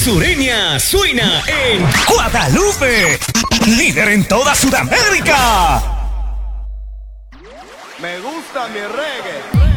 sureña suena en Guadalupe, líder en toda Sudamérica. Me gusta mi reggae.